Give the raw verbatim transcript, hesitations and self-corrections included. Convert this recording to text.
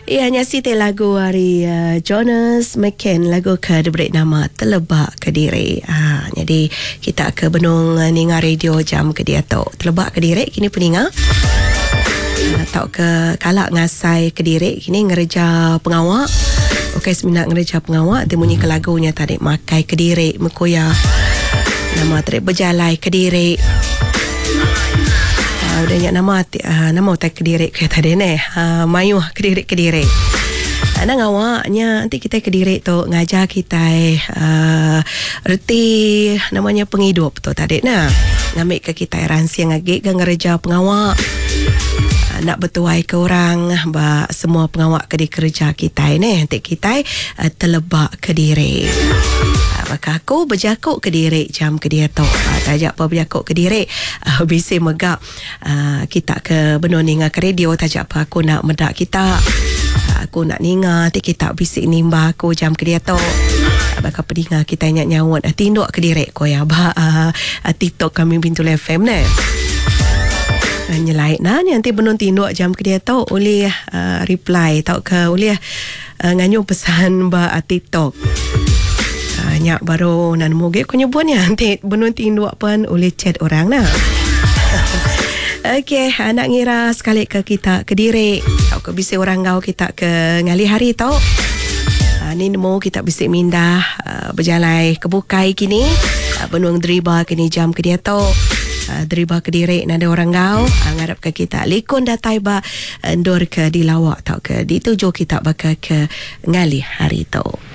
Ya, nyasi te lagu hari uh, Jonas McCann, lagu ke diberi nama Telebak Kediri. Ha, jadi kita ke benung uh, ninga radio jam ke dia tu. Telebak Kediri kini peninga. Uh, tau ke kalak ngasai Kediri kini ngereja pengawak. Okey, seminat ngereja pengawak dia bunyi ke lagunya tadi makai Kediri mekoya. Nama tadi berjalai Kediri. Uh, udah nyak nama uh, nama utai Kediri ke tadi ni. Uh, mayuh Kediri Kediri. Ana ngawaknya nanti kita Kediri tu ngajar kita uh, reti namanya penghidup tu tadi nah. Ngambil ke kita ransi ngagik ke ngereja pengawak. Uh, nak bertuai ke orang ba semua pengawak ke di kerja kita ni nanti kita uh, telebak Kediri. Maka aku berjakuk Kediri jam ke dia tu. Uh, tajak apa berjakuk Kediri. Uh, bisa megap uh, kita ke benua ninga ke radio. Tajak apa aku nak medak kita. Uh, aku nak ninga. Nanti kita bisik nimba aku jam ke dia tu. Uh, bakal pedinga kita ingat nyawut. Uh, tinduk Kediri ko ya. Bah, uh, uh, TikTok kami Bintul F M ni. Uh, nyelait nah. Nanti benua tinduk jam ke dia tu. Oleh uh, reply. Tau ke oleh uh, nganyu pesan bah uh, TikTok. Nyak baru nan moge ko nyebut ni nanti benun tinduk pun oleh chat orang nah. Okey, nak ngira sekali ke kita Kediri. Tau ke bisi orang ngau kita ke ngali hari tau. Ha, ni nemu kita bisi mindah uh, berjalai ke Bukai kini. Uh, benuang Deriba kini jam ke dia tau. Uh, Deriba Kediri nada orang ngau uh, ngarap ke kita likun datai ba endor ke di lawak tau ke dituju kita bakal ke ngali hari tau.